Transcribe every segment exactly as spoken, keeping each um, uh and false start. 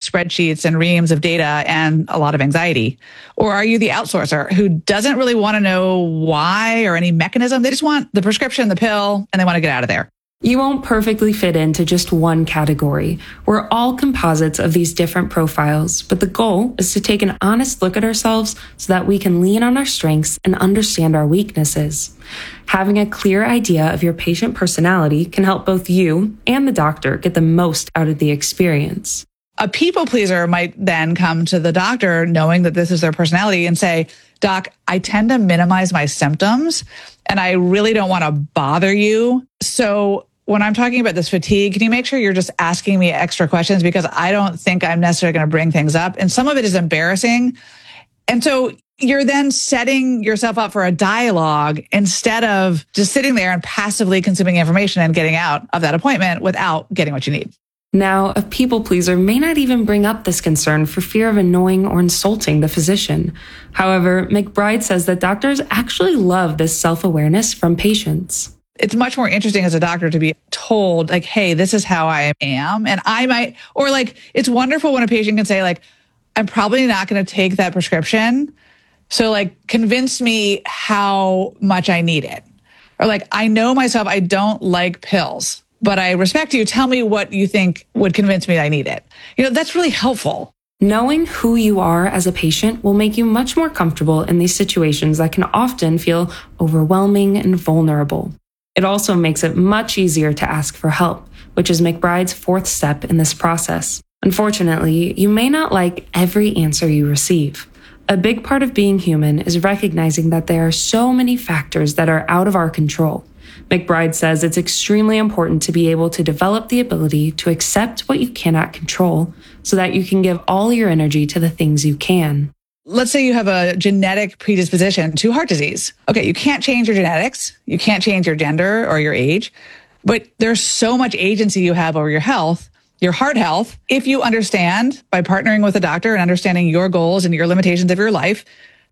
spreadsheets and reams of data and a lot of anxiety? Or are you the outsourcer who doesn't really want to know why or any mechanism? They just want the prescription, the pill, and they want to get out of there. You won't perfectly fit into just one category. We're all composites of these different profiles, but the goal is to take an honest look at ourselves so that we can lean on our strengths and understand our weaknesses. Having a clear idea of your patient personality can help both you and the doctor get the most out of the experience. A people pleaser might then come to the doctor knowing that this is their personality and say, Doc, I tend to minimize my symptoms and I really don't want to bother you. So when I'm talking about this fatigue, can you make sure you're just asking me extra questions, because I don't think I'm necessarily going to bring things up. And some of it is embarrassing. And so you're then setting yourself up for a dialogue instead of just sitting there and passively consuming information and getting out of that appointment without getting what you need. Now, a people pleaser may not even bring up this concern for fear of annoying or insulting the physician. However, McBride says that doctors actually love this self-awareness from patients. It's much more interesting as a doctor to be told, like, hey, this is how I am. And I might, or like, it's wonderful when a patient can say, like, I'm probably not going to take that prescription. So like, convince me how much I need it. Or like, I know myself, I don't like pills, but I respect you. Tell me what you think would convince me that I need it. You know, that's really helpful. Knowing who you are as a patient will make you much more comfortable in these situations that can often feel overwhelming and vulnerable. It also makes it much easier to ask for help, which is McBride's fourth step in this process. Unfortunately, you may not like every answer you receive. A big part of being human is recognizing that there are so many factors that are out of our control. McBride says it's extremely important to be able to develop the ability to accept what you cannot control so that you can give all your energy to the things you can. Let's say you have a genetic predisposition to heart disease. Okay, you can't change your genetics. You can't change your gender or your age, but there's so much agency you have over your health, your heart health. If you understand by partnering with a doctor and understanding your goals and your limitations of your life,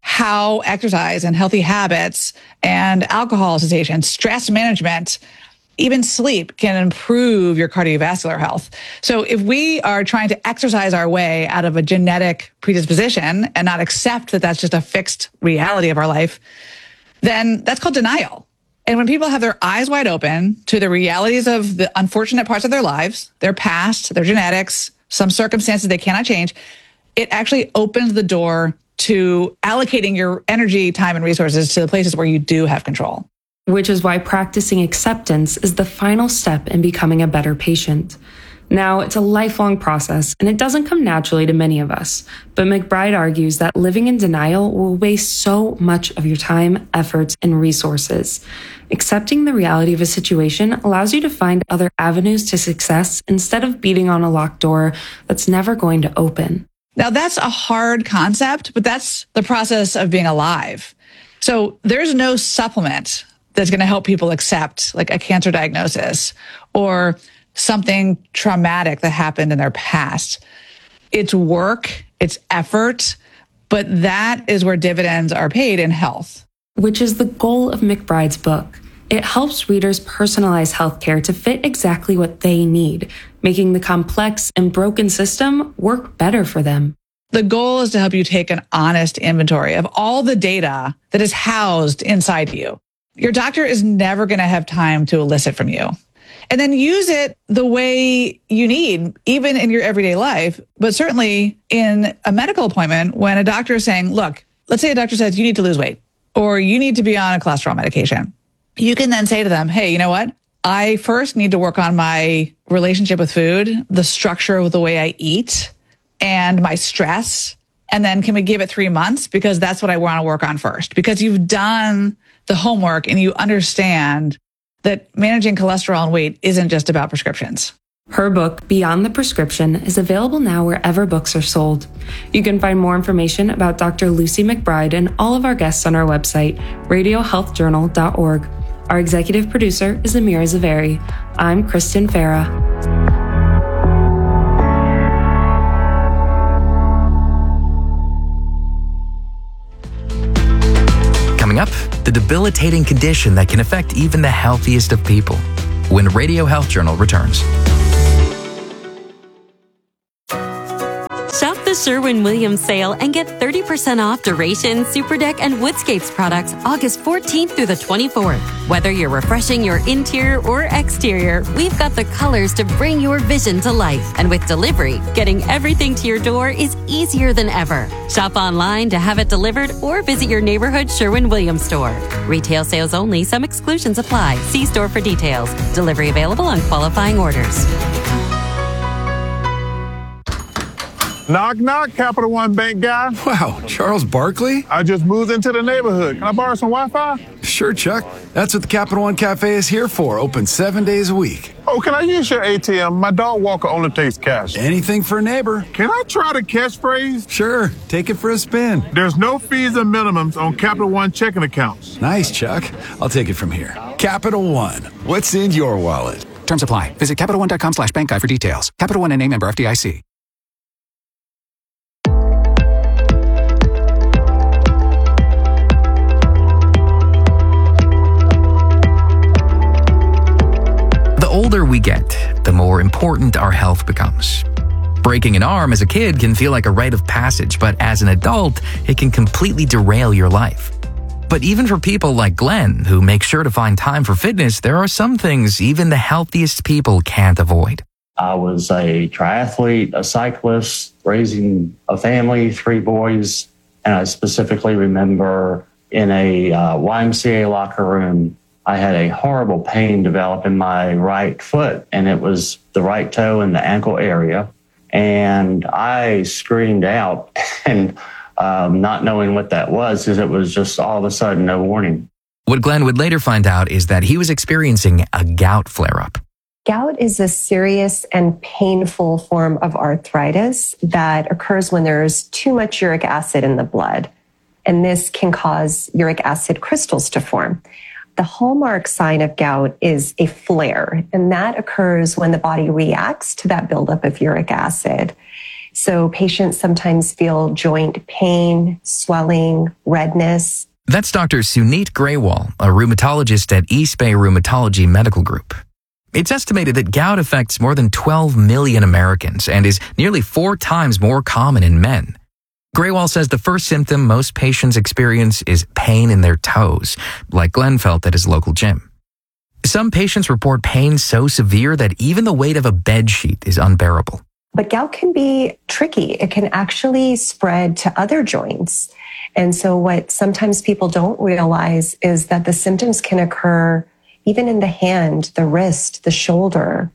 how exercise and healthy habits and alcohol cessation, stress management, even sleep can improve your cardiovascular health. So if we are trying to exercise our way out of a genetic predisposition and not accept that that's just a fixed reality of our life, then that's called denial. And when people have their eyes wide open to the realities of the unfortunate parts of their lives, their past, their genetics, some circumstances they cannot change, it actually opens the door to allocating your energy, time, and resources to the places where you do have control. Which is why practicing acceptance is the final step in becoming a better patient. Now, it's a lifelong process, and it doesn't come naturally to many of us, but McBride argues that living in denial will waste so much of your time, efforts, and resources. Accepting the reality of a situation allows you to find other avenues to success instead of beating on a locked door that's never going to open. Now, that's a hard concept, but that's the process of being alive. So there's no supplement that's going to help people accept like a cancer diagnosis or something traumatic that happened in their past. It's work, it's effort, but that is where dividends are paid in health. Which is the goal of McBride's book. It helps readers personalize healthcare to fit exactly what they need, making the complex and broken system work better for them. The goal is to help you take an honest inventory of all the data that is housed inside you. Your doctor is never going to have time to elicit from you. And then use it the way you need, even in your everyday life, but certainly in a medical appointment when a doctor is saying, look, let's say a doctor says you need to lose weight or you need to be on a cholesterol medication. You can then say to them, hey, you know what? I first need to work on my relationship with food, the structure of the way I eat, and my stress. And then can we give it three months? Because that's what I want to work on first. Because you've done the homework and you understand that managing cholesterol and weight isn't just about prescriptions. Her book, Beyond the Prescription, is available now wherever books are sold. You can find more information about Doctor Lucy McBride and all of our guests on our website, radio health journal dot org. Our executive producer is Amira Zaveri. I'm Kristen Farah. Coming up, the debilitating condition that can affect even the healthiest of people, when Radio Health Journal returns. Shop the Sherwin-Williams sale and get thirty percent off Duration, Superdeck, and Woodscapes products August fourteenth through the twenty-fourth. Whether you're refreshing your interior or exterior, we've got the colors to bring your vision to life. And with delivery, getting everything to your door is easier than ever. Shop online to have it delivered or visit your neighborhood Sherwin-Williams store. Retail sales only. Some exclusions apply. See store for details. Delivery available on qualifying orders. Knock, knock, Capital One Bank guy. Wow, Charles Barkley? I just moved into the neighborhood. Can I borrow some Wi-Fi? Sure, Chuck. That's what the Capital One Cafe is here for. Open seven days a week. Oh, can I use your A T M? My dog walker only takes cash. Anything for a neighbor. Can I try the catchphrase? Sure, take it for a spin. There's no fees and minimums on Capital One checking accounts. Nice, Chuck. I'll take it from here. Capital One. What's in your wallet? Terms apply. Visit Capital One dot com slash bank guide for details. Capital One N A member F D I C. The older we get, the more important our health becomes. Breaking an arm as a kid can feel like a rite of passage, but as an adult, it can completely derail your life. But even for people like Glenn, who make sure to find time for fitness, there are some things even the healthiest people can't avoid. I was a triathlete, a cyclist, raising a family, three boys, and I specifically remember in a uh, Y M C A locker room, I had a horrible pain develop in my right foot, and it was the right toe and the ankle area. And I screamed out, and um, not knowing what that was, because it was just all of a sudden, no warning. What Glenn would later find out is that he was experiencing a gout flare-up. Gout is a serious and painful form of arthritis that occurs when there's too much uric acid in the blood. And this can cause uric acid crystals to form. The hallmark sign of gout is a flare, and that occurs when the body reacts to that buildup of uric acid. So patients sometimes feel joint pain, swelling, redness. That's Doctor Suneet Graywal, a rheumatologist at East Bay Rheumatology Medical Group. It's estimated that gout affects more than twelve million Americans and is nearly four times more common in men. Graywal says the first symptom most patients experience is pain in their toes, like Glenn felt at his local gym. Some patients report pain so severe that even the weight of a bed sheet is unbearable. But gout can be tricky. It can actually spread to other joints. And so what sometimes people don't realize is that the symptoms can occur even in the hand, the wrist, the shoulder.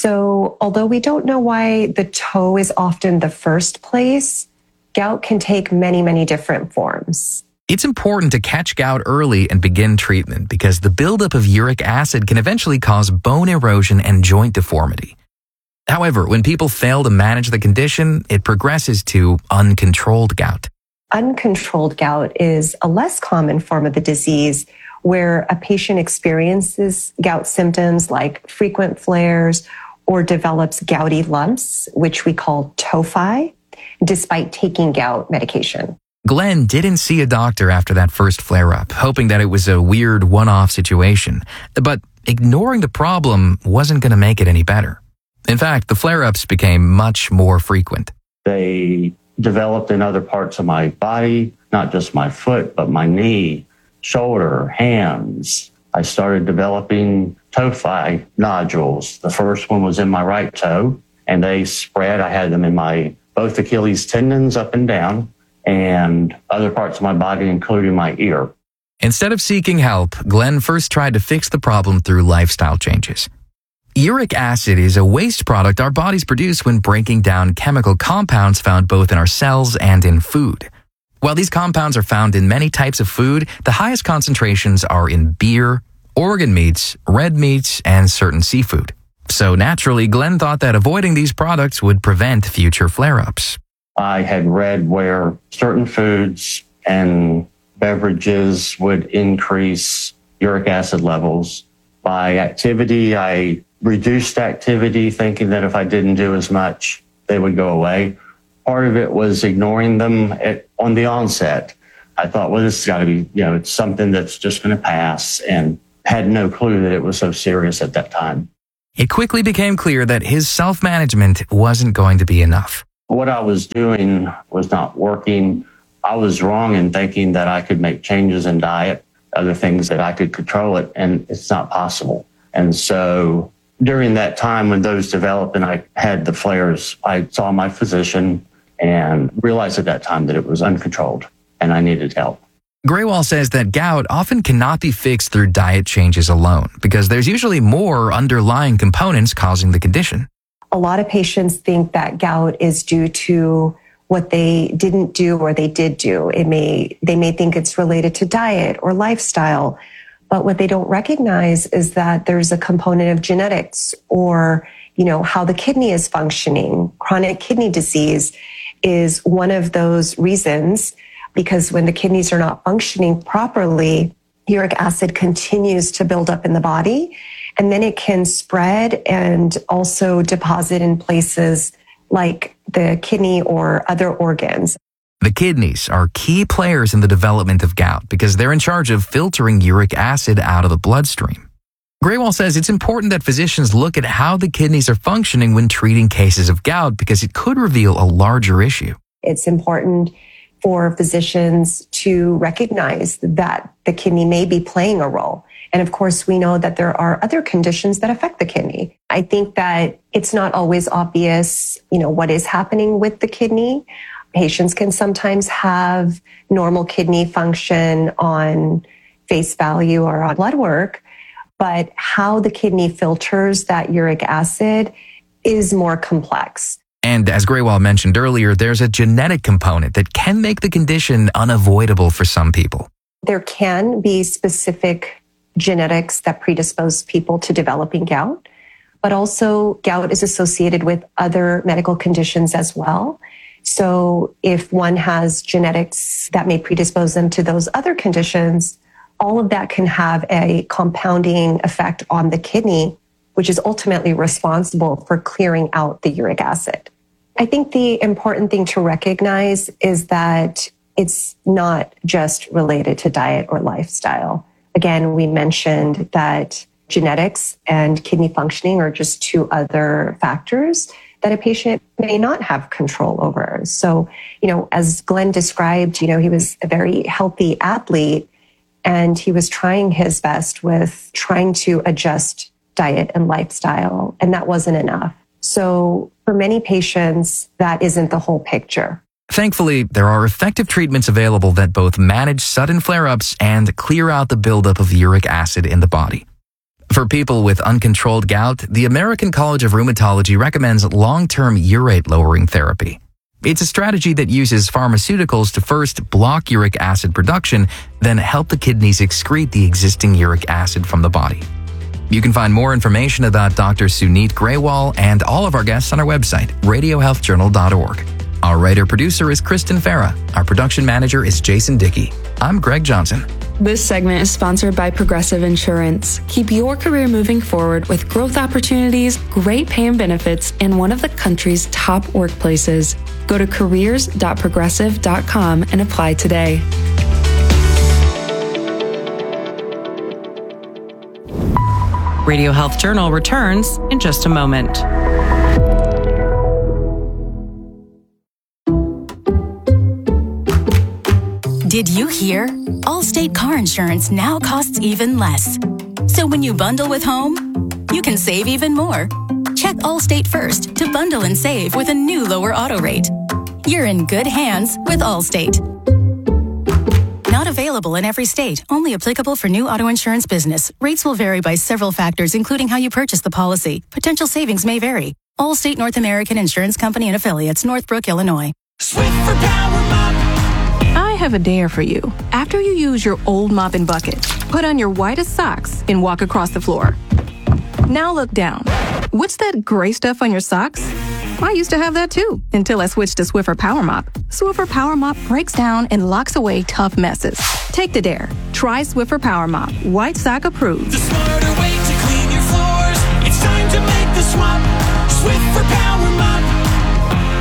So although we don't know why the toe is often the first place, gout can take many, many different forms. It's important to catch gout early and begin treatment because the buildup of uric acid can eventually cause bone erosion and joint deformity. However, when people fail to manage the condition, it progresses to uncontrolled gout. Uncontrolled gout is a less common form of the disease where a patient experiences gout symptoms like frequent flares or develops gouty lumps, which we call tophi, despite taking gout medication. Glenn didn't see a doctor after that first flare-up, hoping that it was a weird one-off situation. But ignoring the problem wasn't going to make it any better. In fact, the flare-ups became much more frequent. They developed in other parts of my body, not just my foot, but my knee, shoulder, hands. I started developing tophi nodules. The first one was in my right toe, and they spread. I had them in my both Achilles tendons up and down, and other parts of my body, including my ear. Instead of seeking help, Glenn first tried to fix the problem through lifestyle changes. Uric acid is a waste product our bodies produce when breaking down chemical compounds found both in our cells and in food. While these compounds are found in many types of food, the highest concentrations are in beer, organ meats, red meats, and certain seafood. So naturally, Glenn thought that avoiding these products would prevent future flare-ups. I had read where certain foods and beverages would increase uric acid levels. By activity, I reduced activity, thinking that if I didn't do as much, they would go away. Part of it was ignoring them at, on the onset. I thought, well, this has got to be, you know, it's something that's just going to pass, and had no clue that it was so serious at that time. It quickly became clear that his self-management wasn't going to be enough. What I was doing was not working. I was wrong in thinking that I could make changes in diet, other things that I could control it, and it's not possible. And so during that time when those developed and I had the flares, I saw my physician and realized at that time that it was uncontrolled and I needed help. Grewal says that gout often cannot be fixed through diet changes alone because there's usually more underlying components causing the condition. A lot of patients think that gout is due to what they didn't do or they did do. It may, they may think it's related to diet or lifestyle, but what they don't recognize is that there's a component of genetics or, you know, how the kidney is functioning. Chronic kidney disease is one of those reasons, because when the kidneys are not functioning properly, uric acid continues to build up in the body, and then it can spread and also deposit in places like the kidney or other organs. The kidneys are key players in the development of gout because they're in charge of filtering uric acid out of the bloodstream. Grewal says it's important that physicians look at how the kidneys are functioning when treating cases of gout because it could reveal a larger issue. It's important for physicians to recognize that the kidney may be playing a role. And of course, we know that there are other conditions that affect the kidney. I think that it's not always obvious, you know, what is happening with the kidney. Patients can sometimes have normal kidney function on face value or on blood work, but how the kidney filters that uric acid is more complex. And as Grewal mentioned earlier, there's a genetic component that can make the condition unavoidable for some people. There can be specific genetics that predispose people to developing gout, but also gout is associated with other medical conditions as well. So if one has genetics that may predispose them to those other conditions, all of that can have a compounding effect on the kidney, which is ultimately responsible for clearing out the uric acid. I think the important thing to recognize is that it's not just related to diet or lifestyle. Again, we mentioned that genetics and kidney functioning are just two other factors that a patient may not have control over. So, you know, as Glenn described, you know, he was a very healthy athlete and he was trying his best with trying to adjust diet and lifestyle, and that wasn't enough. So for many patients, that isn't the whole picture. Thankfully, there are effective treatments available that both manage sudden flare-ups and clear out the buildup of uric acid in the body. For people with uncontrolled gout, the American College of Rheumatology recommends long-term urate-lowering therapy. It's a strategy that uses pharmaceuticals to first block uric acid production, then help the kidneys excrete the existing uric acid from the body. You can find more information about Doctor Suneet Grewal and all of our guests on our website, radio health journal dot org. Our writer-producer is Kristen Farah. Our production manager is Jason Dickey. I'm Greg Johnson. This segment is sponsored by Progressive Insurance. Keep your career moving forward with growth opportunities, great pay and benefits, and one of the country's top workplaces. Go to careers dot progressive dot com and apply today. Radio Health Journal returns in just a moment. Did you hear? Allstate car insurance now costs even less. So when you bundle with home, you can save even more. Check Allstate first to bundle and save with a new lower auto rate. You're in good hands with Allstate. Not available in every state. Only applicable for new auto insurance business. Rates will vary by several factors, including how you purchase the policy. Potential savings may vary. Allstate North American Insurance Company and Affiliates, Northbrook, Illinois. Swiffer Power Mop. I have a dare for you. After you use your old mop and bucket, put on your whitest socks and walk across the floor. Now look down. What's that gray stuff on your socks? I used to have that too, until I switched to Swiffer Power Mop. Swiffer Power Mop breaks down and locks away tough messes. Take the dare. Try Swiffer Power Mop. White sock approved. The smarter way to clean your floors. It's time to make the swap. Swiffer Power Mop.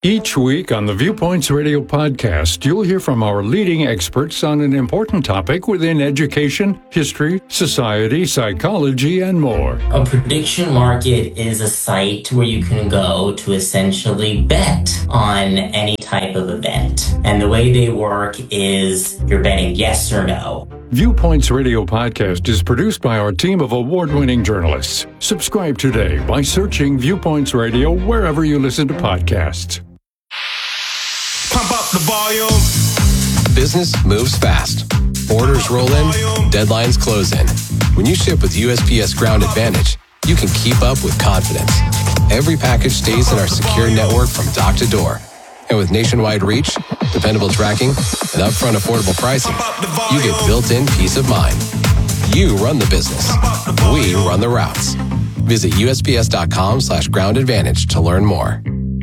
Each week on the Viewpoints Radio podcast, you'll hear from our leading experts on an important topic within education, history, society, psychology, and more. A prediction market is a site where you can go to essentially bet on any type of event. And the way they work is you're betting yes or no. Viewpoints Radio podcast is produced by our team of award-winning journalists. Subscribe today by searching Viewpoints Radio wherever you listen to podcasts. Pump up the volume. Business moves fast. Orders roll in, deadlines close in. When you ship with U S P S Ground Advantage, you can keep up with confidence. Every package stays in our secure network from dock to door. And with nationwide reach, dependable tracking, and upfront affordable pricing, you get built-in peace of mind. You run the business. We run the routes. Visit USPS.com slash ground advantage to learn more.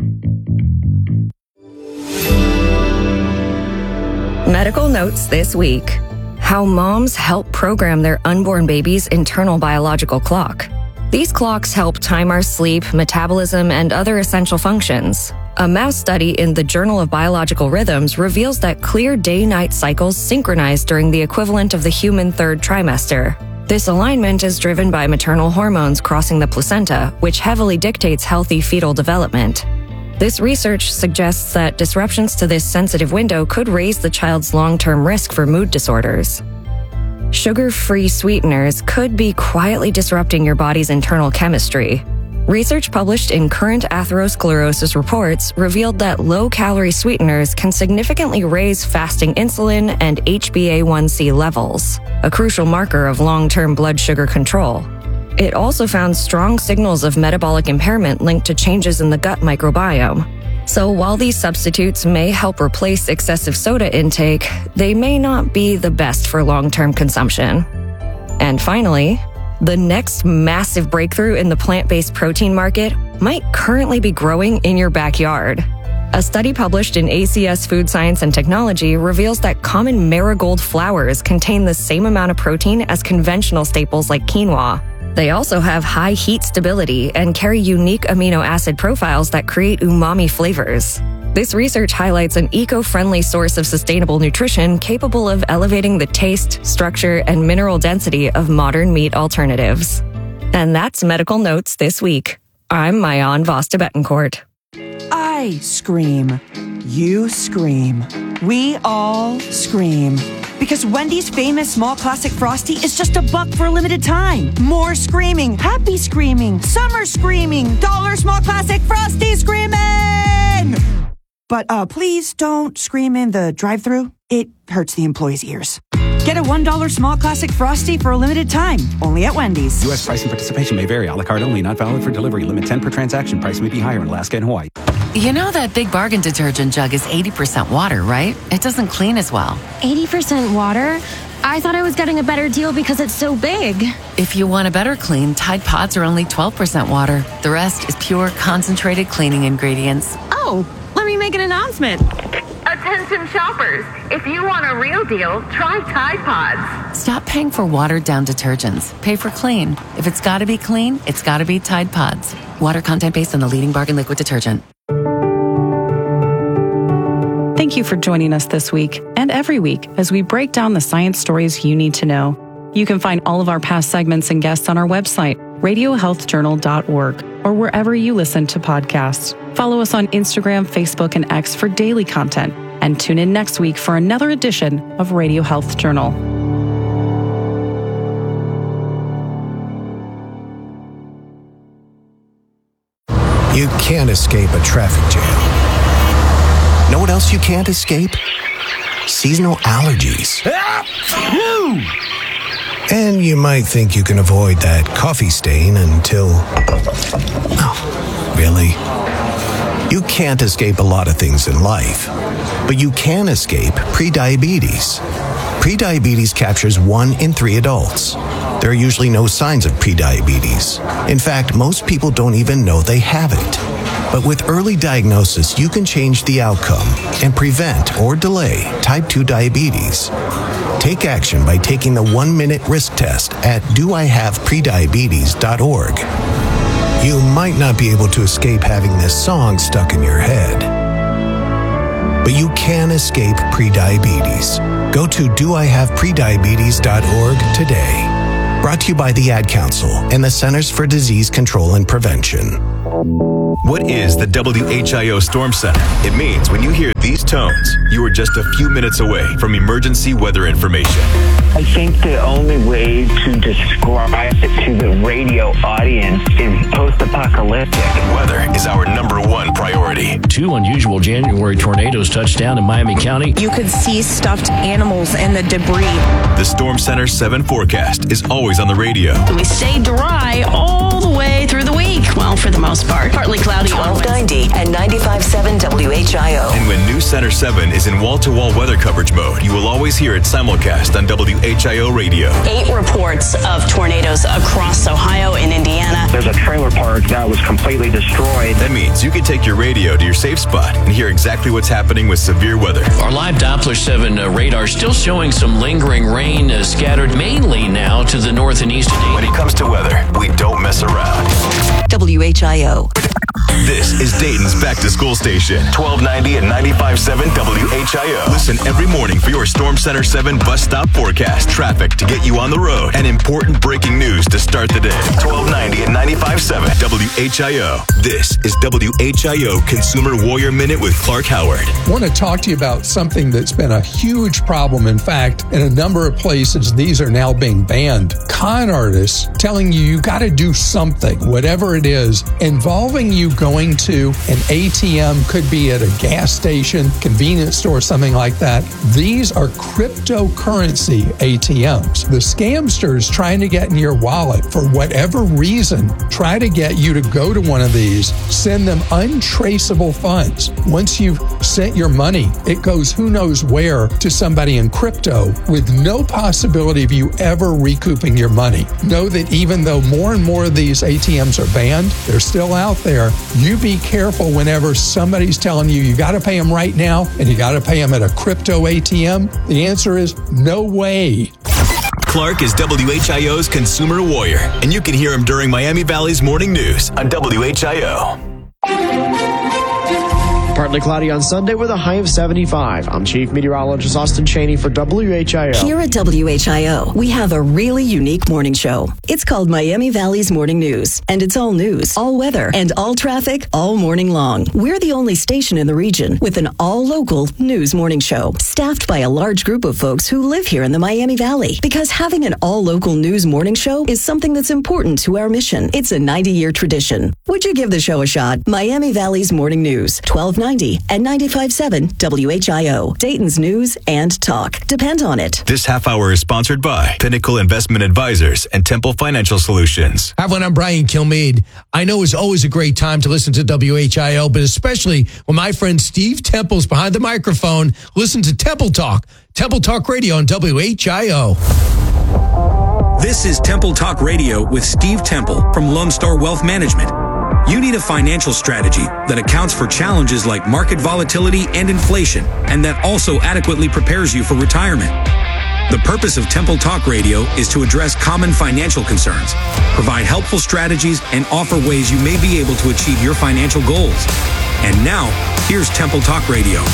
Medical notes this week. How moms help program their unborn baby's internal biological clock. These clocks help time our sleep, metabolism, and other essential functions. A mouse study in the Journal of Biological Rhythms reveals that clear day-night cycles synchronize during the equivalent of the human third trimester. This alignment is driven by maternal hormones crossing the placenta, which heavily dictates healthy fetal development. This research suggests that disruptions to this sensitive window could raise the child's long-term risk for mood disorders. Sugar-free sweeteners could be quietly disrupting your body's internal chemistry. Research published in Current Atherosclerosis Reports revealed that low-calorie sweeteners can significantly raise fasting insulin and H b A one c levels, a crucial marker of long-term blood sugar control. It also found strong signals of metabolic impairment linked to changes in the gut microbiome. So while these substitutes may help replace excessive soda intake, they may not be the best for long-term consumption. And finally, the next massive breakthrough in the plant-based protein market might currently be growing in your backyard. A study published in A C S Food Science and Technology reveals that common marigold flowers contain the same amount of protein as conventional staples like quinoa. They also have high heat stability and carry unique amino acid profiles that create umami flavors. This research highlights an eco-friendly source of sustainable nutrition capable of elevating the taste, structure, and mineral density of modern meat alternatives. And that's Medical Notes this week. I'm Mayan Vasta Betancourt. I scream. You scream. We all scream. Because Wendy's famous small classic Frosty is just a buck for a limited time. More screaming, happy screaming, summer screaming, dollar small classic Frosty screaming! But uh, please don't scream in the drive-thru. It hurts the employees' ears. Get a one dollar small classic Frosty for a limited time, only at Wendy's. U S price and participation may vary. A la carte only, not valid for delivery. Limit ten per transaction. Price may be higher in Alaska and Hawaii. You know that Big Bargain detergent jug is eighty percent water, right? It doesn't clean as well. eighty percent water? I thought I was getting a better deal because it's so big. If you want a better clean, Tide Pods are only twelve percent water. The rest is pure, concentrated cleaning ingredients. Oh, let me make an announcement. Attention shoppers, if you want a real deal, try Tide Pods. Stop paying for watered-down detergents. Pay for clean. If it's got to be clean, it's got to be Tide Pods. Water content based on the leading bargain liquid detergent. Thank you for joining us this week and every week as we break down the science stories you need to know. You can find all of our past segments and guests on our website, radio health journal dot org, or wherever you listen to podcasts. Follow us on Instagram, Facebook, and X for daily content, and tune in next week for another edition of Radio Health Journal. You can't escape a traffic jam. Know what else you can't escape? Seasonal allergies. And you might think you can avoid that coffee stain until... Oh, really? You can't escape a lot of things in life, but you can escape prediabetes. Prediabetes captures one in three adults. There are usually no signs of prediabetes. In fact, most people don't even know they have it. But with early diagnosis, you can change the outcome and prevent or delay type two diabetes. Take action by taking the one-minute risk test at do I have prediabetes dot org. You might not be able to escape having this song stuck in your head, but you can escape prediabetes. Go to do I have prediabetes dot org today. Brought to you by the Ad Council and the Centers for Disease Control and Prevention. What is the W H I O Storm Center? It means when you hear these tones, you are just a few minutes away from emergency weather information. I think the only way to describe it to the radio audience is post-apocalyptic. Weather is our number one priority. Two unusual January tornadoes touched down in Miami County. You could see stuffed animals and the debris. The Storm Center seven forecast is always on the radio. We stay dry all the way through the week. Well, for the most part. Partly cloudy on twelve ninety and ninety-five point seven W H I O. And when New Center seven is in wall-to-wall weather coverage mode, you will always hear it simulcast on W H I O radio. Eight reports of tornadoes across Ohio and Indiana. There's a trailer park that was completely destroyed. That means you can take your radio to your safe spot and hear exactly what's happening with severe weather. Our live Doppler seven uh, radar still showing some lingering rain uh, scattered mainly now to the north and east. When it comes to weather, we don't mess around. W H I O. This is Dayton's Back to School Station, twelve ninety and ninety-five point seven W H I O. Listen every morning for your Storm Center seven bus stop forecast, traffic to get you on the road, and important breaking news to start the day. twelve ninety and ninety-five point seven W H I O. This is W H I O Consumer Warrior Minute with Clark Howard. I want to talk to you about something that's been a huge problem. In fact, in a number of places, these are now being banned. Con artists telling you you got to do something, whatever it is, involving you going to an A T M, could be at a gas station, convenience store, something like that. These are cryptocurrency A T Ms. The scamsters trying to get in your wallet for whatever reason, try to get you to go to one of these, send them untraceable funds. Once you've sent your money, it goes who knows where to somebody in crypto with no possibility of you ever recouping your money. Know that even though more and more of these A T Ms are banned, they're still out there. You be careful whenever somebody's telling you you got to pay them right now and you got to pay them at a crypto A T M. The answer is no way. Clark is W H I O's Consumer Warrior, and you can hear him during Miami Valley's Morning News on W H I O. Partly cloudy on Sunday with a high of seventy-five. I'm Chief Meteorologist Austin Cheney for W H I O. Here at W H I O, we have a really unique morning show. It's called Miami Valley's Morning News, and it's all news, all weather, and all traffic all morning long. We're the only station in the region with an all-local news morning show, staffed by a large group of folks who live here in the Miami Valley. Because having an all-local news morning show is something that's important to our mission. It's a ninety-year tradition. Would you give the show a shot? Miami Valley's Morning News, twelve ninety and ninety-five point seven W H I O. Dayton's news and talk. Depend on it. This half hour is sponsored by Pinnacle Investment Advisors and Temple Financial Solutions. Hi, everyone. I'm Brian Kilmeade. I know it's always a great time to listen to W H I O, but especially when my friend Steve Temple's behind the microphone. Listen to Temple Talk, Temple Talk Radio on W H I O. This is Temple Talk Radio with Steve Temple from Lone Star Wealth Management. You need a financial strategy that accounts for challenges like market volatility and inflation, and that also adequately prepares you for retirement. The purpose of Temple Talk Radio is to address common financial concerns, provide helpful strategies, and offer ways you may be able to achieve your financial goals. And now, here's Temple Talk Radio.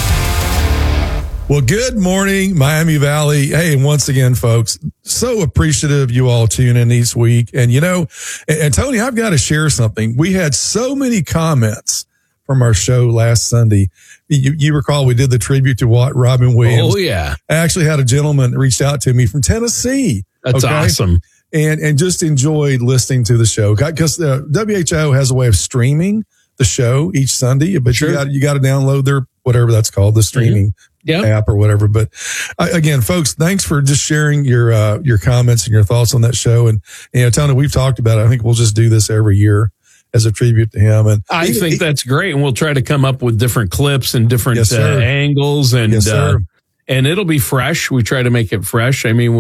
Well, good morning, Miami Valley. Hey, and once again, folks, so appreciative you all tune in each week. And, you know, and, and Tony, I've got to share something. We had so many comments from our show last Sunday. You, you recall we did the tribute to what Robin Williams. Oh, yeah. I actually had a gentleman that reached out to me from Tennessee. That's okay? Awesome. And, and just enjoyed listening to the show. Because uh, W H I O has a way of streaming the show each Sunday, but sure. you got you got to download their, whatever that's called, the streaming. Mm-hmm. Yep. app or whatever. But uh, again, folks, thanks for just sharing your, uh, your comments and your thoughts on that show. And, you know, Tony, we've talked about it. I think we'll just do this every year as a tribute to him. And I he, think he, that's great. And we'll try to come up with different clips and different yes, uh, angles and, yes, uh, and it'll be fresh. We try to make it fresh. I mean, we'll,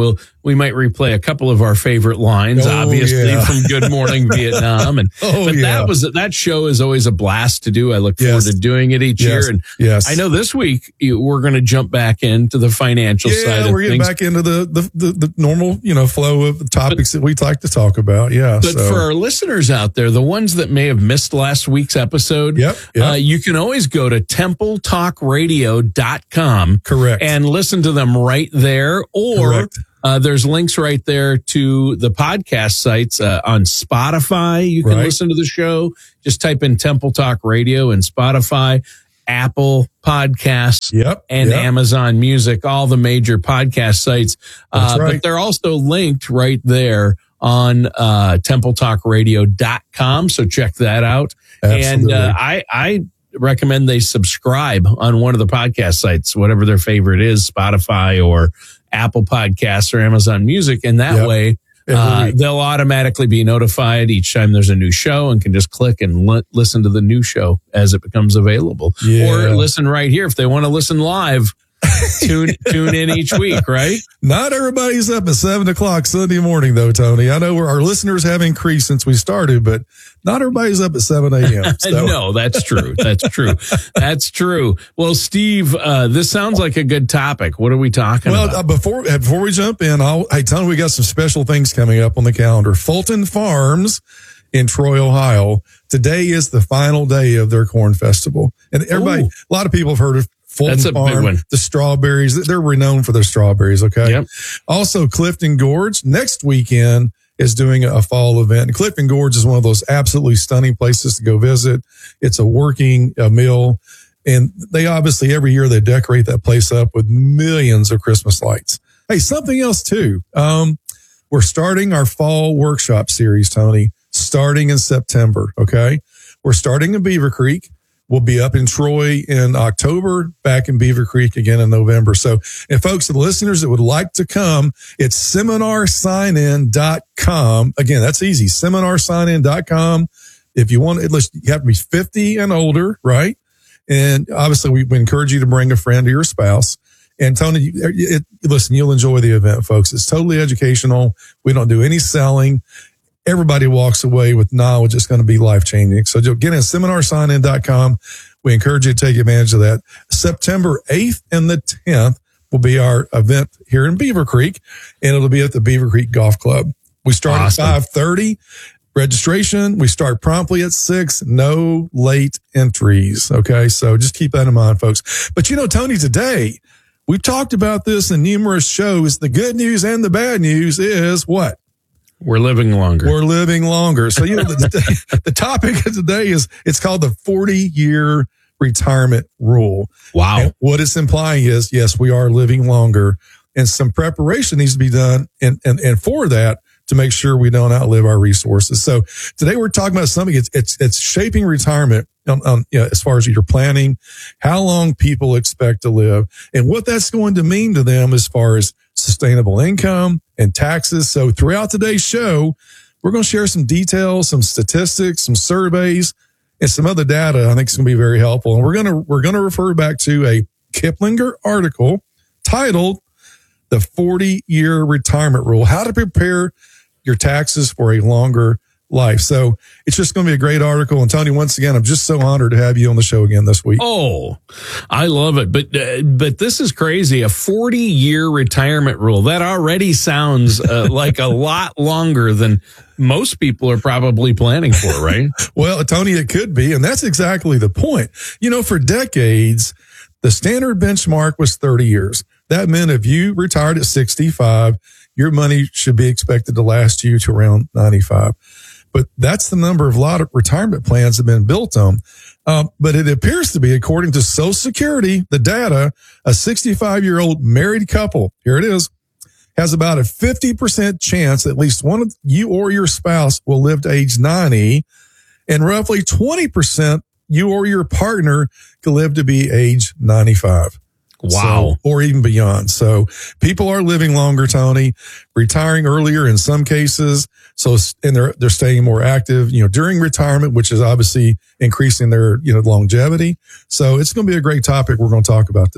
we might replay a couple of our favorite lines, oh, obviously, yeah. from Good Morning Vietnam. And oh, but yeah. that was that show is always a blast to do. I look forward yes. to doing it each yes. year. And yes. I know this week we're going to jump back into the financial yeah, side of we're getting things. back into the, the, the, the normal, you know, flow of the topics but, that we'd like to talk about. Yeah. But so. for our listeners out there, the ones that may have missed last week's episode, yep, yep. Uh, you can always go to temple talk radio dot com. Correct. And listen to them right there. Or Correct. Uh, there's links right there to the podcast sites uh, on Spotify. You can right. listen to the show. Just type in Temple Talk Radio and Spotify, Apple Podcasts, yep, and yep. Amazon Music, all the major podcast sites. That's Uh, right. But they're also linked right there on uh, temple talk radio dot com. So check that out. Absolutely. And uh, I, I recommend they subscribe on one of the podcast sites, whatever their favorite is, Spotify or Apple Podcasts or Amazon Music. And that yep. way, uh, they'll automatically be notified each time there's a new show and can just click and li- listen to the new show as it becomes available. Yeah. Or listen right here if they want to listen live. tune tune in each week, right? Not everybody's up at seven o'clock Sunday morning, though, Tony. I know we're, our listeners have increased since we started, but not everybody's up at seven a.m. So. No, that's true. That's true. That's true. Well, Steve, uh, this sounds like a good topic. What are we talking well, about? Well, uh, before before we jump in, I'll, hey, Tony, we got some special things coming up on the calendar. Fulton Farms in Troy, Ohio. Today is the final day of their corn festival, and everybody, Ooh. a lot of people have heard of Fulton That's a Farm, big one. The strawberries. They're renowned for their strawberries. Okay. Yep. Also, Clifton Gorge next weekend is doing a fall event. And Clifton Gorge is one of those absolutely stunning places to go visit. It's a working uh, mill. And they obviously every year they decorate that place up with millions of Christmas lights. Hey, something else too. Um, we're starting our fall workshop series, Tony, starting in September. Okay. We're starting in Beaver Creek. We'll be up in Troy in October, back in Beaver Creek again in November. So, and folks, the listeners that would like to come, it's seminar sign in dot com. Again, that's easy, seminar sign in dot com. If you want, you have to be fifty and older, right? And obviously, we encourage you to bring a friend or your spouse. And Tony, it, it, listen, you'll enjoy the event, folks. It's totally educational. We don't do any selling. Everybody walks away with knowledge. It's going to be life-changing. So get in seminar sign in dot com. We encourage you to take advantage of that. September eighth and the tenth will be our event here in Beaver Creek, and it'll be at the Beaver Creek Golf Club. We start awesome. at five thirty. Registration, we start promptly at six. No late entries. Okay, so just keep that in mind, folks. But you know, Tony, today, we've talked about this in numerous shows. The good news and the bad news is what? We're living longer. We're living longer. So, you know, the, the topic of today is, it's called the forty-year retirement rule. Wow. And what it's implying is, yes, we are living longer, and some preparation needs to be done and, and, and for that to make sure we don't outlive our resources. So today we're talking about something, it's, it's, it's shaping retirement on, on, you know, as far as your planning, how long people expect to live, and what that's going to mean to them as far as sustainable income and taxes. So throughout today's show, we're going to share some details, some statistics, some surveys, and some other data. I think it's going to be very helpful. And we're going to, we're going to refer back to a Kiplinger article titled The forty-year Retirement Rule, How to Prepare Your Taxes for a Longer Life. So it's just going to be a great article. And Tony, once again, I'm just so honored to have you on the show again this week. Oh, I love it. But, uh, but this is crazy. A forty year retirement rule. That already sounds uh, like a lot longer than most people are probably planning for, right? Well, Tony, it could be. And that's exactly the point. You know, for decades, the standard benchmark was thirty years. That meant if you retired at sixty-five, your money should be expected to last you to around ninety-five. But that's the number of a lot of retirement plans have been built on. Um, but it appears to be, according to Social Security, the data, a sixty-five-year-old married couple, here it is, has about a fifty percent chance at least one of you or your spouse will live to age ninety, and roughly twenty percent you or your partner could live to be age ninety-five. Wow. So, or even beyond. So people are living longer, Tony, retiring earlier in some cases. So, and they're, they're staying more active, you know, during retirement, which is obviously increasing their, you know, longevity. So it's going to be a great topic we're going to talk about today.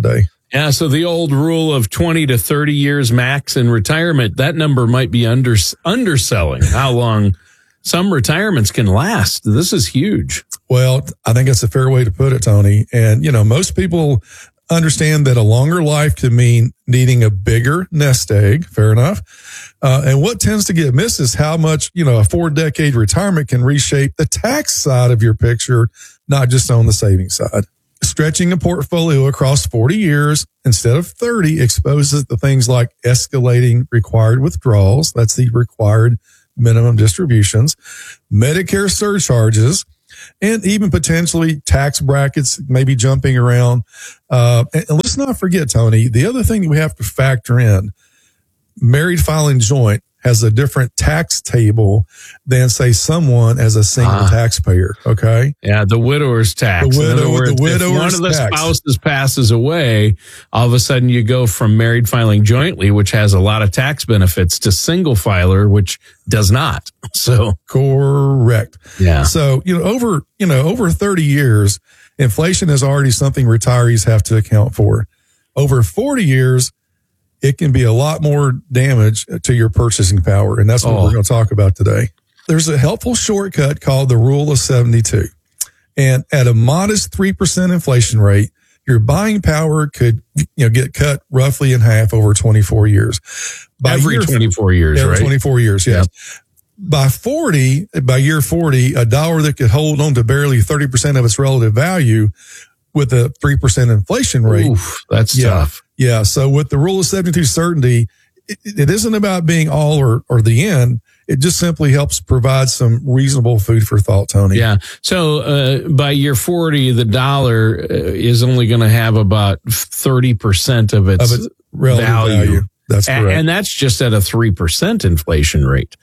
Yeah, so the old rule of twenty to thirty years max in retirement, that number might be under, underselling how long some retirements can last. This is huge. Well, I think that's a fair way to put it, Tony. And, you know, most people understand that a longer life could mean needing a bigger nest egg. Fair enough. Uh, and what tends to get missed is how much, you know, a four decade retirement can reshape the tax side of your picture, not just on the savings side. Stretching a portfolio across forty years instead of thirty exposes the things like escalating required withdrawals. That's the required minimum distributions, Medicare surcharges, and even potentially tax brackets maybe jumping around. Uh, and, and let's not forget, Tony, the other thing that we have to factor in, married filing joint has a different tax table than, say, someone as a single ah. taxpayer. Okay. Yeah. The widower's tax. The, widow, words, the widower's if one of the tax. spouses passes away, all of a sudden you go from married filing jointly, which has a lot of tax benefits, to single filer, which does not. So correct. Yeah. So, you know, over, you know, over thirty years, inflation is already something retirees have to account for. Over forty years, it can be a lot more damage to your purchasing power. And that's what oh. we're going to talk about today. There's a helpful shortcut called the rule of seventy-two. And at a modest three percent inflation rate, your buying power could, you know, get cut roughly in half over twenty-four years. By every year, twenty-four years, every right? twenty-four years, yes. Yep. By forty, by year forty, a dollar that could hold on to barely thirty percent of its relative value with a three percent inflation rate. Oof, that's yeah. tough. Yeah. So with the rule of seventy-two certainty, it, it isn't about being all or, or the end. It just simply helps provide some reasonable food for thought, Tony. Yeah. So uh, by year forty, the dollar uh, is only going to have about thirty percent of its, of its relative value. value. That's correct. And, and that's just at a three percent inflation rate.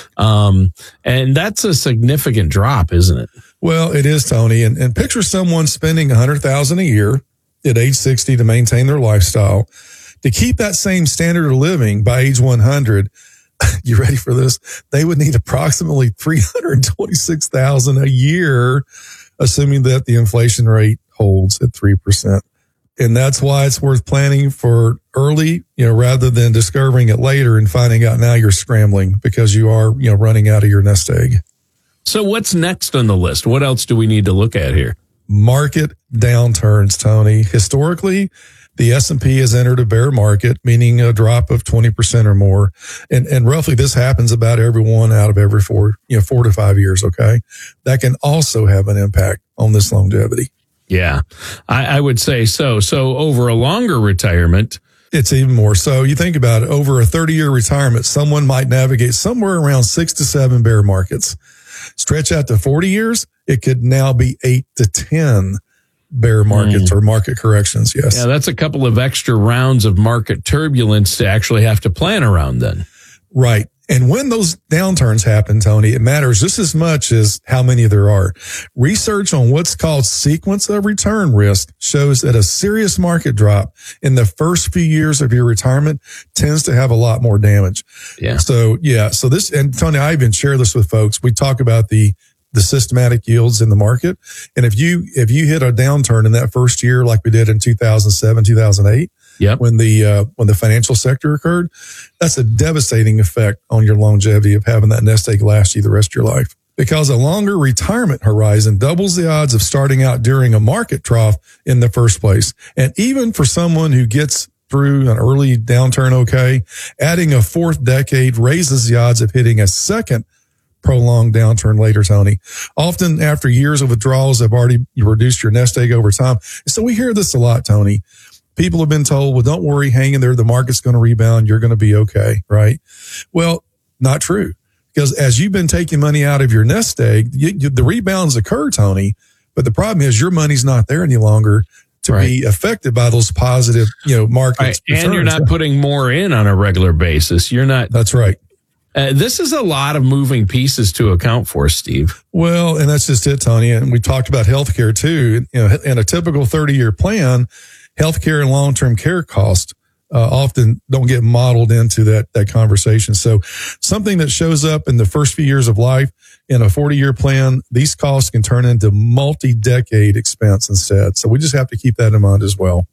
Um, and that's a significant drop, isn't it? Well, it is, Tony. And, and picture someone spending one hundred thousand dollars a year at age sixty to maintain their lifestyle. To keep that same standard of living by age one hundred, you ready for this? They would need approximately three hundred twenty-six thousand dollars a year, assuming that the inflation rate holds at three percent. And that's why it's worth planning for early, you know, rather than discovering it later and finding out now you're scrambling because you are, you know, running out of your nest egg. So what's next on the list? What else do we need to look at here? Market downturns, Tony. Historically, the S and P has entered a bear market, meaning a drop of twenty percent or more. And, and roughly this happens about every one out of every four, you know, four to five years. Okay. That can also have an impact on this longevity. Yeah, I, I would say so. So over a longer retirement, it's even more. So you think about it, over a thirty year retirement, someone might navigate somewhere around six to seven bear markets. Stretch out to forty years, it could now be eight to ten bear markets mm. or market corrections. Yes. Yeah, that's a couple of extra rounds of market turbulence to actually have to plan around then. Right. And when those downturns happen, Tony, it matters just as much as how many there are. Research on what's called sequence of return risk shows that a serious market drop in the first few years of your retirement tends to have a lot more damage. Yeah. So, yeah. So this, and Tony, I even share this with folks. We talk about the, the systematic yields in the market. And if you, if you hit a downturn in that first year, like we did in two thousand seven, two thousand eight, Yep. When the uh, when the financial sector occurred, that's a devastating effect on your longevity of having that nest egg last you the rest of your life. Because a longer retirement horizon doubles the odds of starting out during a market trough in the first place. And even for someone who gets through an early downturn okay, adding a fourth decade raises the odds of hitting a second prolonged downturn later, Tony. Often after years of withdrawals have already reduced your nest egg over time. So we hear this a lot, Tony. People have been told, well, don't worry, hang in there. The market's going to rebound. You're going to be okay, right? Well, not true. Because as you've been taking money out of your nest egg, you, you, the rebounds occur, Tony. But the problem is your money's not there any longer to right. be affected by those positive, you know, markets. Right. And you're not putting more in on a regular basis. You're not. That's right. Uh, this is a lot of moving pieces to account for, Steve. Well, and that's just it, Tony. And we talked about healthcare too. You know, in a typical thirty year plan, healthcare and long-term care costs uh, often don't get modeled into that that conversation. So something that shows up in the first few years of life in a forty-year plan, these costs can turn into multi-decade expense instead. So we just have to keep that in mind as well.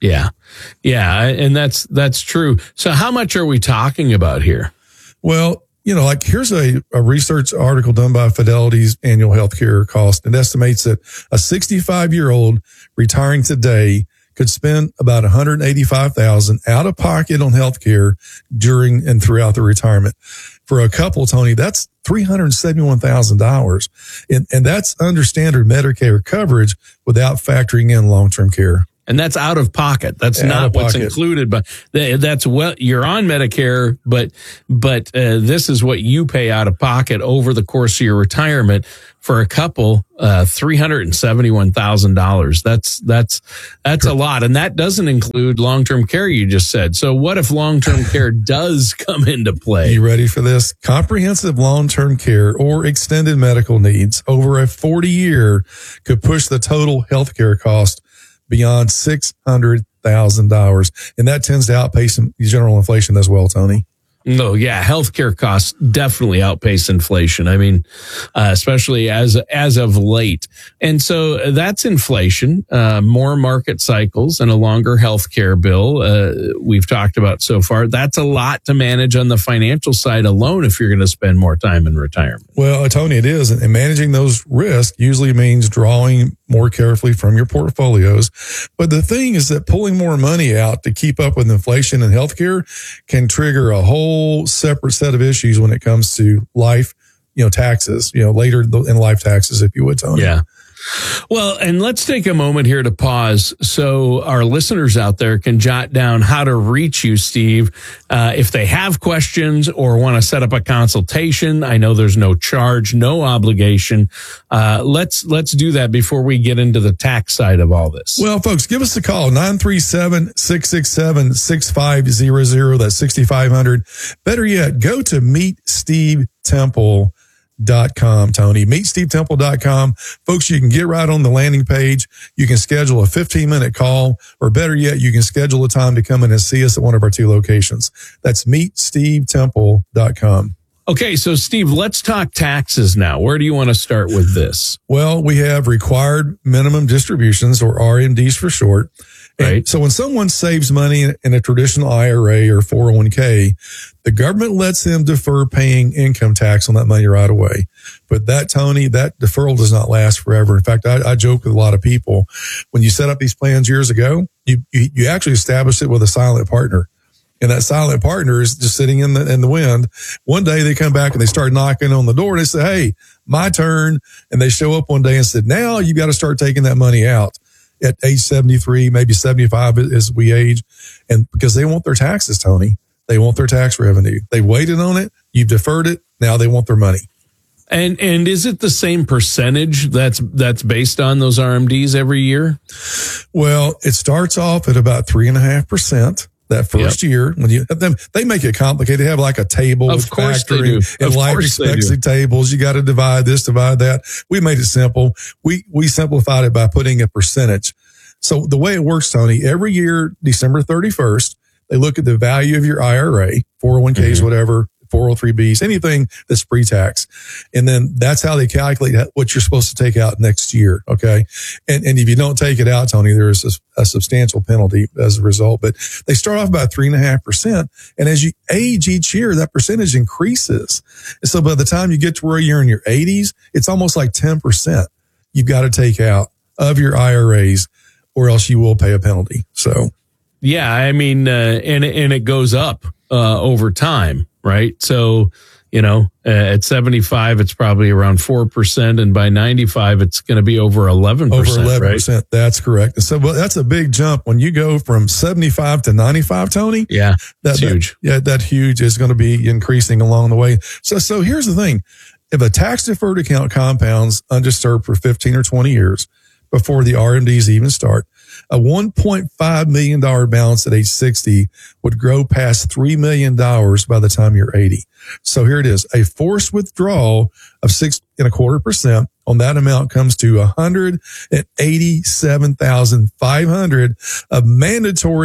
Yeah. Yeah. And that's, that's true. So how much are we talking about here? Well, you know, like here's a, a research article done by Fidelity's annual healthcare cost. It estimates that a sixty-five year old retiring today could spend about one hundred eighty-five thousand dollars out of pocket on healthcare during and throughout the retirement. For a couple, Tony, that's three hundred seventy-one thousand dollars. And, and that's under standard Medicare coverage without factoring in long-term care. And that's out of pocket. That's Out not of what's pocket. included, but that's well, you're on Medicare, but, but, uh, this is what you pay out of pocket over the course of your retirement. For a couple, uh, three hundred seventy-one thousand dollars. That's, that's, that's a lot. And that doesn't include long-term care, you just said. So what if long-term care does come into play? You ready for this? Comprehensive long-term care or extended medical needs over a forty year could push the total healthcare cost beyond six hundred thousand dollars. And that tends to outpace general inflation as well, Tony. No, yeah, healthcare costs definitely outpace inflation. I mean, uh, especially as as of late, and so that's inflation. Uh, more market cycles and a longer healthcare bill. Uh, we've talked about so far. That's a lot to manage on the financial side alone. If you're going to spend more time in retirement, well, Tony, it is, and managing those risks usually means drawing more carefully from your portfolios. But the thing is that pulling more money out to keep up with inflation and healthcare can trigger a whole separate set of issues when it comes to life, you know, taxes, you know, later in life taxes, if you would, Tony. Yeah. Well, and let's take a moment here to pause so our listeners out there can jot down how to reach you, Steve, uh, if they have questions or want to set up a consultation. I know there's no charge, no obligation. Uh, let's let's do that before we get into the tax side of all this. Well, folks, give us a call, nine three seven, six six seven, six five zero zero. That's sixty-five hundred. Better yet, go to Meet Steve Temple. Dot com, Tony. Meet Steve Temple dot com. Folks, you can get right on the landing page. You can schedule a fifteen minute call, or better yet, you can schedule a time to come in and see us at one of our two locations. That's Meet Steve Temple dot com. Okay, so Steve, let's talk taxes now. Where do you want to start with this? Well, we have required minimum distributions, or R M Ds for short. Right. So when someone saves money in a traditional I R A or four oh one k, the government lets them defer paying income tax on that money right away. But that, Tony, that deferral does not last forever. In fact, I, I joke with a lot of people. When you set up these plans years ago, you, you, you actually established it with a silent partner. And that silent partner is just sitting in the in the wind. One day they come back and they start knocking on the door and they say, "Hey, my turn." And they show up one day and said, "Now you got to start taking that money out." At age seventy-three, maybe seventy-five as we age. And because they want their taxes, Tony, they want their tax revenue. They waited on it. You've deferred it. Now they want their money. And, and is it the same percentage that's, that's based on those R M Ds every year? Well, it starts off at about three and a half percent. That first yep. year, when you them, they make it complicated. They have like a table of with course factoring and life expectancy tables. You got to divide this, divide that. We made it simple. We we simplified it by putting a percentage. So the way it works, Tony, every year, December thirty-first, they look at the value of your I R A, four oh one k's, mm-hmm. whatever, four oh three b's, anything that's pre-tax. And then that's how they calculate what you're supposed to take out next year. Okay. And, and if you don't take it out, Tony, there's a, a substantial penalty as a result, but they start off about three and a half percent. And as you age each year, that percentage increases. And so by the time you get to where you're in your eighties, it's almost like ten percent you've got to take out of your I R As, or else you will pay a penalty. So, yeah, I mean, uh, and, and it goes up, uh, over time. Right. So, you know, uh, at seventy-five, it's probably around four percent. And by ninety-five, it's going to be over eleven percent. Over eleven percent. Right? That's correct. And so, well, that's a big jump when you go from seventy-five to ninety-five, Tony. Yeah. That's huge. That, yeah. That huge is going to be increasing along the way. So, so here's the thing. If a tax deferred account compounds undisturbed for fifteen or twenty years before the R M Ds even start, a one point five million dollars balance at age sixty would grow past three million dollars by the time you're eighty. So here it is. A forced withdrawal of six and a quarter percent on that amount comes to one hundred eighty-seven thousand five hundred of mandatory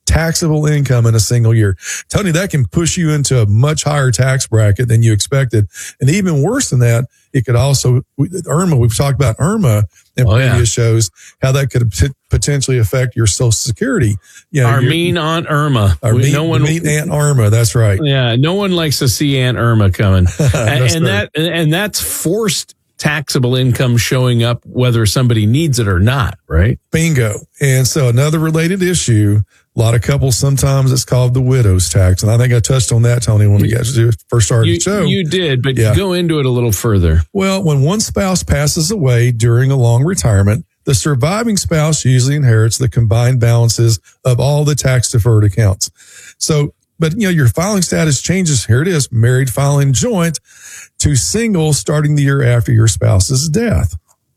taxable income in a single year. Tony, that can push you into a much higher tax bracket than you expected. And even worse than that, it could also, IRMA, we've talked about IRMA in oh, previous yeah. shows, how that could p- potentially affect your Social Security. You know, our mean Aunt Irma. Our mean, no one, mean Aunt Irma, that's right. Yeah, no one likes to see Aunt Irma coming. and, and that and that's forced taxable income showing up whether somebody needs it or not, right? Bingo. And so another related issue, a lot of couples, sometimes it's called the widow's tax. And I think I touched on that, Tony, when we got to first started you, the show. You did, but yeah. go into it a little further. Well, when one spouse passes away during a long retirement, the surviving spouse usually inherits the combined balances of all the tax deferred accounts. So, but you know, your filing status changes. Here it is, married filing joint to single starting the year after your spouse's death.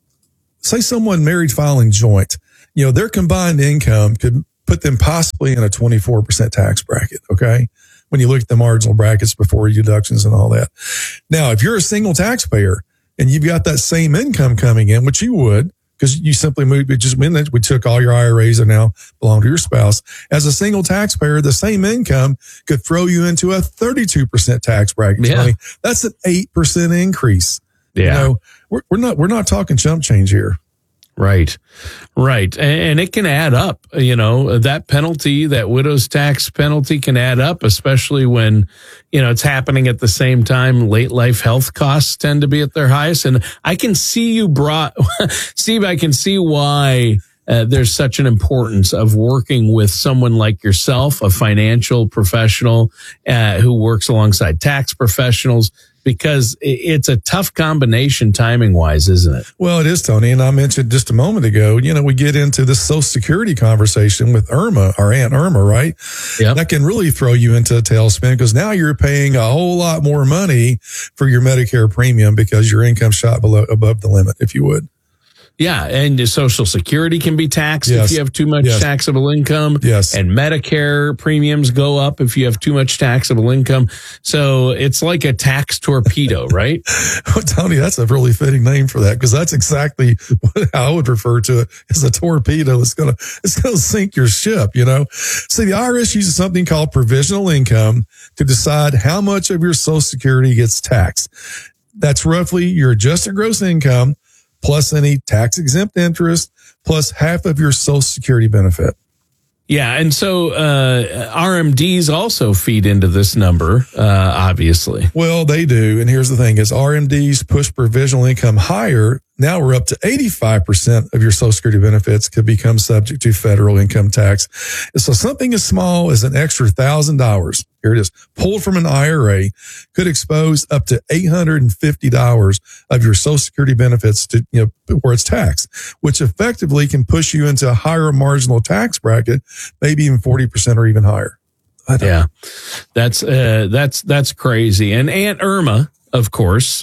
Say someone married filing joint, you know, their combined income could put them possibly in a twenty-four percent tax bracket. Okay. When you look at the marginal brackets before deductions and all that. Now, if you're a single taxpayer and you've got that same income coming in, which you would, because you simply moved, it just meant we took all your I R As that now belong to your spouse. As a single taxpayer, the same income could throw you into a thirty-two percent tax bracket. Yeah. Tony. That's an eight percent increase. Yeah. You know, we're, we're not, we're not talking chump change here. Right. Right. And it can add up, you know, that penalty, that widow's tax penalty can add up, especially when, you know, it's happening at the same time. Late life health costs tend to be at their highest. And I can see you brought, Steve, I can see why uh, there's such an importance of working with someone like yourself, a financial professional uh, who works alongside tax professionals. Because it's a tough combination timing wise, isn't it? Well, it is, Tony. And I mentioned just a moment ago, you know, we get into this Social Security conversation with Irma, our Aunt Irma, right? Yeah. That can really throw you into a tailspin because now you're paying a whole lot more money for your Medicare premium because your income shot below above the limit, if you would. Yeah, and your Social Security can be taxed yes. if you have too much yes. taxable income. Yes. And Medicare premiums go up if you have too much taxable income. So it's like a tax torpedo, right? Well, Tony, that's a really fitting name for that because that's exactly what I would refer to it as a torpedo. It's gonna it's gonna sink your ship, you know. See, the I R S uses something called provisional income to decide how much of your Social Security gets taxed. That's roughly your adjusted gross income plus any tax exempt interest, plus half of your Social Security benefit. Yeah, and so uh, R M Ds also feed into this number, uh, obviously. Well, they do. And here's the thing, as R M Ds push provisional income higher, now we're up to eighty-five percent of your Social Security benefits could become subject to federal income tax. So something as small as an extra one thousand dollars, here it is, pulled from an I R A could expose up to eight hundred fifty dollars of your Social Security benefits to, you know, where it's taxed, which effectively can push you into a higher marginal tax bracket, maybe even forty percent or even higher. Yeah, that's, uh, that's, that's crazy. And Aunt Irma, of course,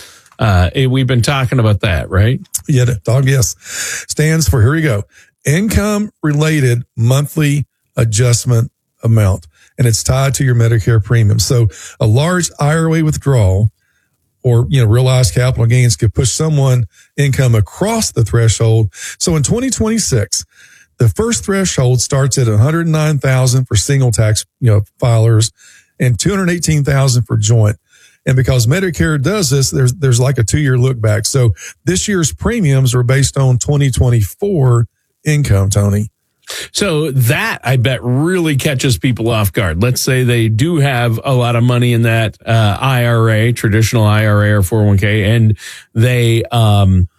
uh, we've been talking about that, right? Yeah, dog, yes. Stands for, here we go, income related monthly adjustment amount. And it's tied to your Medicare premium. So a large I R A withdrawal or, you know, realized capital gains could push someone income across the threshold. So in twenty twenty-six, the first threshold starts at one hundred nine thousand dollars for single tax, you know, filers and two hundred eighteen thousand dollars for joint. And because Medicare does this, there's, there's like a two year look back. So this year's premiums are based on twenty twenty-four income, Tony. So that, I bet, really catches people off guard. Let's say they do have a lot of money in that uh, I R A, traditional I R A or four oh one k, and they um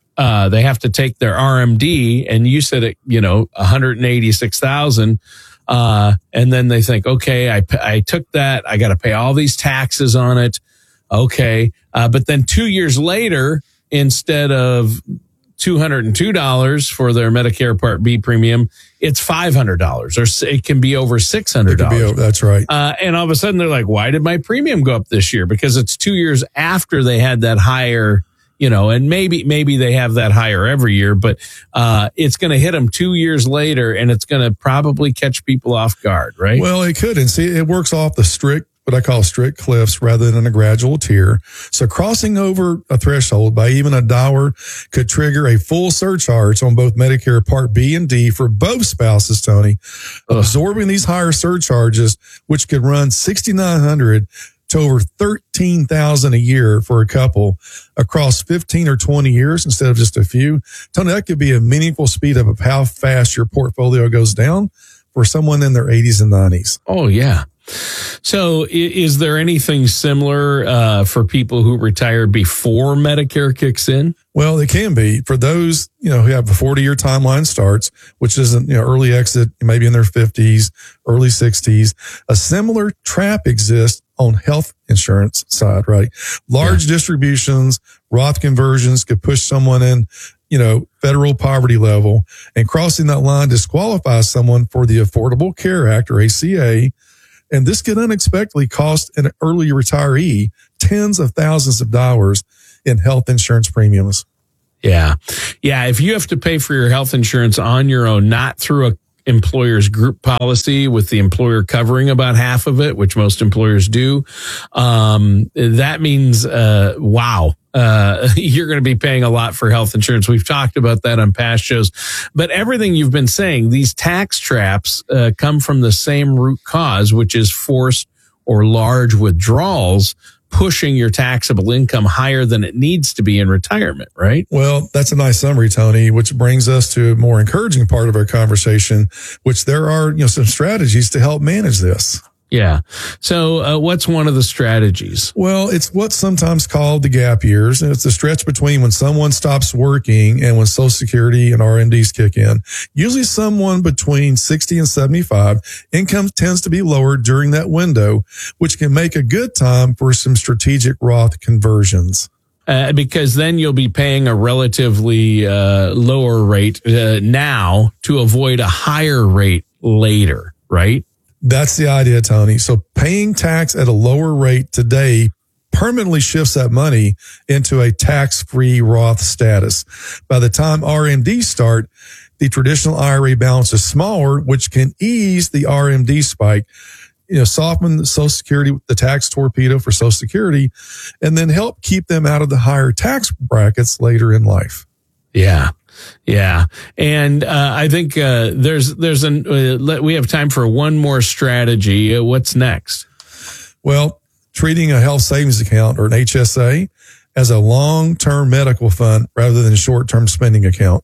uh they have to take their R M D, and you said it, you know, one hundred eighty-six thousand, uh, and then they think, okay, I I took that, I got to pay all these taxes on it, okay, uh, but then two years later, instead of two hundred two dollars for their Medicare Part B premium, it's five hundred dollars, or it can be over six hundred dollars. Be, that's right. Uh, and all of a sudden they're like, why did my premium go up this year? Because it's two years after they had that higher, you know, and maybe, maybe they have that higher every year, but uh, it's going to hit them two years later, and it's going to probably catch people off guard, right? Well, it could. And see, it works off the strict what I call strict cliffs rather than a gradual tier. So crossing over a threshold by even a dollar could trigger a full surcharge on both Medicare Part B and D for both spouses, Tony. Ugh. Absorbing these higher surcharges, which could run six thousand nine hundred dollars to over thirteen thousand dollars a year for a couple across fifteen or twenty years instead of just a few. Tony, that could be a meaningful speed up of how fast your portfolio goes down for someone in their eighties and nineties. Oh, yeah. So is there anything similar uh, for people who retire before Medicare kicks in? Well, it can be for those, you know, who have a forty year timeline starts, which isn't, you know, early exit, maybe in their fifties, early sixties. A similar trap exists on health insurance side, right? Large yeah. distributions, Roth conversions could push someone in, you know, federal poverty level, and crossing that line disqualifies someone for the Affordable Care Act or A C A. And this could unexpectedly cost an early retiree tens of thousands of dollars in health insurance premiums. Yeah. Yeah. If you have to pay for your health insurance on your own, not through a employer's group policy with the employer covering about half of it, which most employers do, um, that means, uh, wow. Uh, you're going to be paying a lot for health insurance. We've talked about that on past shows, but everything you've been saying, these tax traps uh, come from the same root cause, which is forced or large withdrawals, pushing your taxable income higher than it needs to be in retirement, right? Well, that's a nice summary, Tony, which brings us to a more encouraging part of our conversation, which there are, you know, some strategies to help manage this. Yeah. So uh, what's one of the strategies? Well, it's what's sometimes called the gap years. And it's the stretch between when someone stops working and when Social Security and R M Ds kick in. Usually someone between sixty and seventy-five, income tends to be lower during that window, which can make a good time for some strategic Roth conversions. Uh, because then you'll be paying a relatively uh, lower rate uh, now to avoid a higher rate later, right? That's the idea, Tony. So paying tax at a lower rate today permanently shifts that money into a tax-free Roth status. By the time R M Ds start, the traditional I R A balance is smaller, which can ease the R M D spike, you know, soften the Social Security, the tax torpedo for Social Security, and then help keep them out of the higher tax brackets later in life. Yeah. Yeah. And uh, I think uh, there's there's an uh, let, we have time for one more strategy. Uh, what's next? Well, treating a health savings account or an H S A as a long-term medical fund rather than a short-term spending account.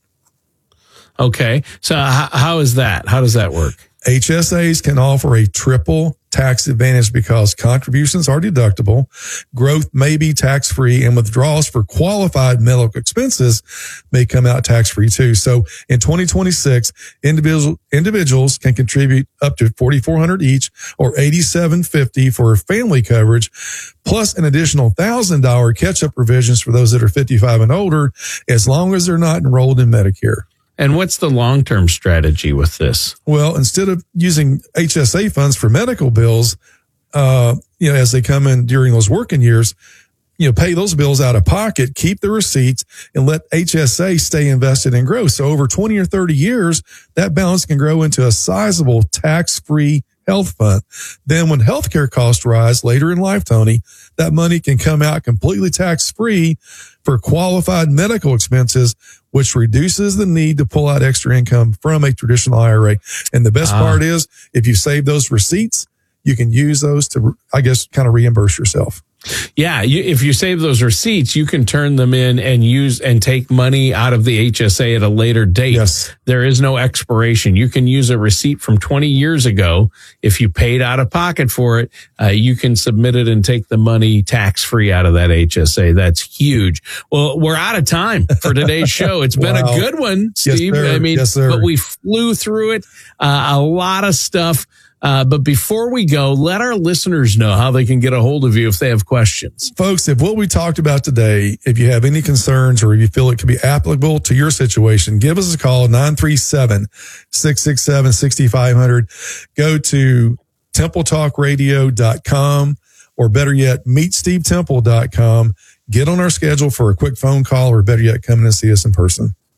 Okay. So h- how is that? How does that work? H S As can offer a triple tax advantage because contributions are deductible, growth may be tax-free, and withdrawals for qualified medical expenses may come out tax-free too. So in twenty twenty-six, individual, individuals can contribute up to four thousand four hundred dollars each or eighty-seven fifty for family coverage, plus an additional one thousand dollars catch-up provisions for those that are fifty-five and older, as long as they're not enrolled in Medicare. And what's the long-term strategy with this? Well, instead of using H S A funds for medical bills, uh, you know, as they come in during those working years, you know, pay those bills out of pocket, keep the receipts, and let H S A stay invested and grow. So over twenty or thirty years, that balance can grow into a sizable tax-free health fund. Then when healthcare costs rise later in life, Tony, that money can come out completely tax-free for qualified medical expenses, which reduces the need to pull out extra income from a traditional I R A. And the best ah. part is, if you save those receipts, you can use those to, I guess, kind of reimburse yourself. Yeah, you, if you save those receipts, you can turn them in and use and take money out of the H S A at a later date. Yes. There is no expiration. You can use a receipt from twenty years ago. If you paid out of pocket for it, uh, you can submit it and take the money tax-free out of that H S A. That's huge. Well, we're out of time for today's show. It's been wow. a good one, Steve. Yes, I mean, yes, sir. But we flew through it. Uh, a lot of stuff. Uh, but before we go, let our listeners know how they can get a hold of you if they have questions. Folks, if what we talked about today, if you have any concerns or if you feel it could be applicable to your situation, give us a call, nine three seven, six six seven, six five zero zero. Go to temple talk radio dot com or better yet, meet steve temple dot com. Get on our schedule for a quick phone call or better yet, come in and see us in person.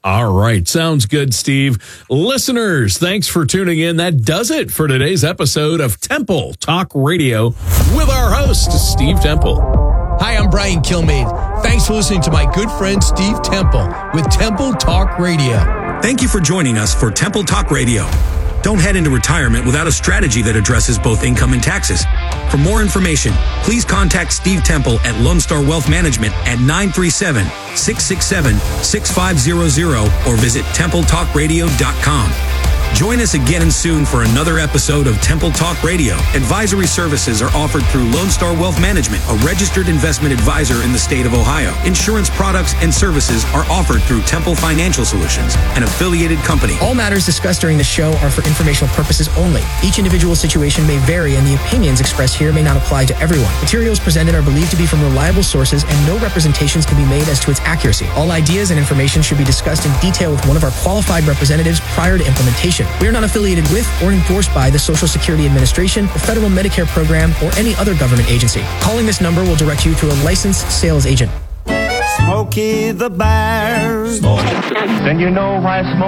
All right. Sounds good, Steve. Listeners, thanks for tuning in. That does it for today's episode of Temple Talk Radio with our host, Steve Temple. Hi, I'm Brian Kilmeade. Thanks for listening to my good friend Steve Temple with Temple Talk Radio. Thank you for joining us for Temple Talk Radio. Don't head into retirement without a strategy that addresses both income and taxes. For more information, please contact Steve Temple at Lone Star Wealth Management at nine three seven, six six seven, six five zero zero or visit temple talk radio dot com. Join us again soon for another episode of Temple Talk Radio. Advisory services are offered through Lone Star Wealth Management, a registered investment advisor in the state of Ohio. Insurance products and services are offered through Temple Financial Solutions, an affiliated company. All matters discussed during the show are for informational purposes only. Each individual situation may vary, and the opinions expressed here may not apply to everyone. Materials presented are believed to be from reliable sources, and no representations can be made as to its accuracy. All ideas and information should be discussed in detail with one of our qualified representatives prior to implementation. We are not affiliated with or endorsed by the Social Security Administration, the Federal Medicare Program, or any other government agency. Calling this number will direct you to a licensed sales agent. Smokey the Bear. Then you know why Smokey